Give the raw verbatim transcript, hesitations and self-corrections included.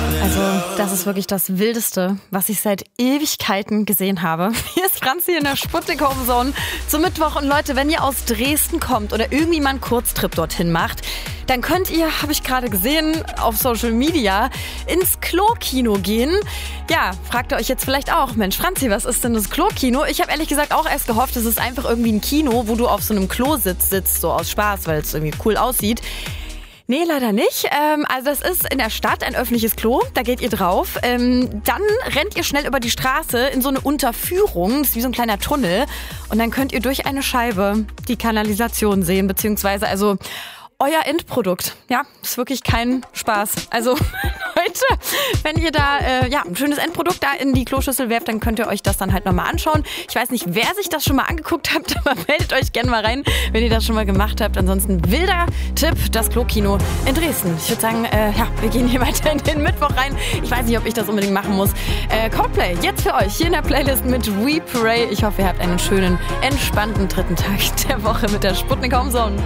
Also, das ist wirklich das Wildeste, was ich seit Ewigkeiten gesehen habe. Hier ist Franzi in der Sputnik Home Zone zum Mittwoch. Und Leute, wenn ihr aus Dresden kommt oder irgendwie mal einen Kurztrip dorthin macht, dann könnt ihr, habe ich gerade gesehen, auf Social Media ins Klo-Kino gehen. Ja, fragt ihr euch jetzt vielleicht auch, Mensch, Franzi, was ist denn das Klo-Kino? Ich habe ehrlich gesagt auch erst gehofft, es ist einfach irgendwie ein Kino, wo du auf so einem Klo-Sitz sitzt, so aus Spaß, weil es irgendwie cool aussieht. Nee, leider nicht. Ähm, also das ist in der Stadt ein öffentliches Klo, da geht ihr drauf. Ähm, dann rennt ihr schnell über die Straße in so eine Unterführung, das ist wie so ein kleiner Tunnel. Und dann könnt ihr durch eine Scheibe die Kanalisation sehen, beziehungsweise also euer Endprodukt. Ja, ist wirklich kein Spaß. Also Leute, wenn ihr da äh, ja, ein schönes Endprodukt da in die Kloschüssel werft, dann könnt ihr euch das dann halt nochmal anschauen. Ich weiß nicht, wer sich das schon mal angeguckt hat, aber meldet euch gerne mal rein, wenn ihr das schon mal gemacht habt. Ansonsten wilder Tipp, das Klo-Kino in Dresden. Ich würde sagen, äh, ja, wir gehen hier weiter in den Mittwoch rein. Ich weiß nicht, ob ich das unbedingt machen muss. Äh, Coldplay, jetzt für euch hier in der Playlist mit We Pray. Ich hoffe, ihr habt einen schönen, entspannten dritten Tag der Woche mit der Sputnik Home Zone.